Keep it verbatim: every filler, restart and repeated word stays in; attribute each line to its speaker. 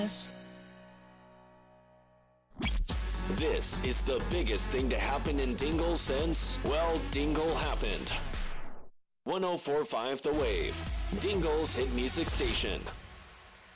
Speaker 1: This is the biggest thing to happen in Dingle since, well, Dingle happened. one oh four point five The Wave, Dingle's hit music station.